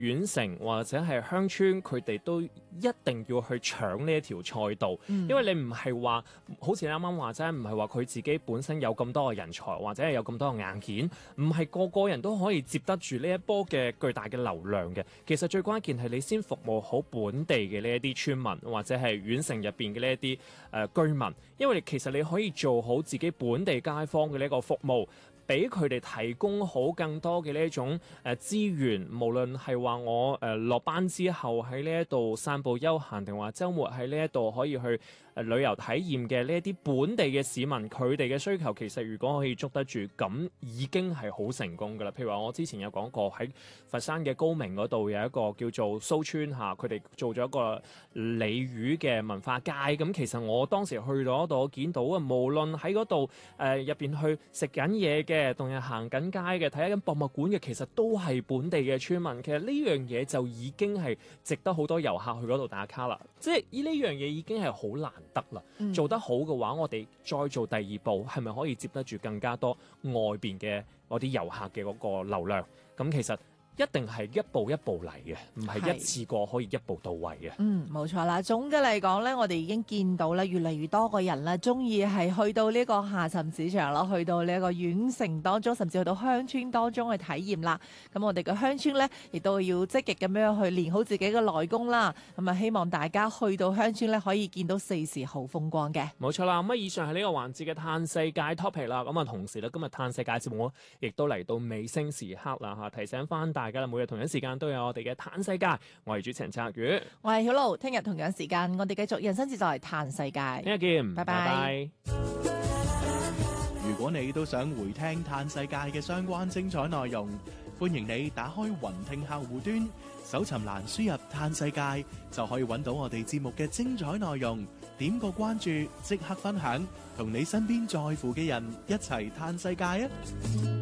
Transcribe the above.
縣城或者係鄉村，佢哋都一定要去搶呢一條賽道，因為你唔係話好似你啱啱話齋，唔係話佢自己本身有咁多嘅人才，或者係有咁多嘅硬件，唔係個個人都可以接得住呢一波嘅巨大嘅流量嘅。其實最關鍵係你先服務好本地嘅呢一啲村民，或者係縣城入邊嘅呢一啲居民，因為其實你可以做好自己本地街坊嘅呢個服務，俾佢哋提供好更多嘅呢一種資源，無論係話我落班之後喺呢一度散步休閒，定話週末喺呢一度可以去旅遊體驗嘅呢一啲本地嘅市民，佢哋嘅需求其實如果可以捉得住，咁已經係好成功㗎啦。譬如話我之前有講過喺佛山嘅高明嗰度有一個叫做蘇村嚇，佢哋做咗一個鯉魚嘅文化街。咁其實我當時去到嗰度見到啊，無論喺嗰度入邊去食緊嘢嘅，同人行緊街嘅，睇緊博物館嘅，其實都係本地嘅村民。其實呢樣嘢就已經係值得好多遊客去嗰度打卡啦。即係呢樣嘢已經係好難得啦。做得好嘅話，我哋再做第二步，係咪可以接得住更加多外邊嘅嗰啲遊客嘅嗰個流量？咁其實一定係一步一步嚟嘅，唔係一次過可以一步到位嘅。 冇錯啦。總嘅嚟講呢，我哋已經見到咧，越嚟越多個人咧，中意係去到呢個下沉市場咯，去到呢一個縣城當中，甚至去到鄉村當中去體驗啦。咁我哋嘅鄉村呢，亦都要積極咁樣去練好自己嘅內功啦。咁啊，希望大家去到鄉村呢，可以見到四時好風光嘅。 冇錯啦。咁以上係呢個環節嘅嘆世界 topic 啦。咁啊，同時咧，今日嘆世界節目亦都嚟到尾聲時刻啦嚇，提醒翻大家啦，每日同一時間都有我哋嘅嘆世界。我係主持人策宇， 我係曉露。聽日同樣時間，我哋繼續人生自在嘆世界。 聽日見， 拜拜。 如果你都想回聽嘆世界嘅相關精彩內容，歡迎你打開雲聽客戶端，搜尋欄輸入嘆世界，就可以揾到我哋節目嘅精彩內容。點個關注，即刻分享，同你身邊在乎嘅人一齊嘆世界啊！